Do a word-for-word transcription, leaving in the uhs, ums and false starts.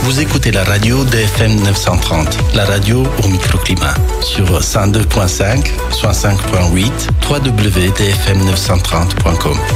Vous écoutez la radio D F M neuf cent trente, la radio au microclimat, sur cent deux point cinq, soixante-cinq point huit, w w w point d f m neuf cent trente point com.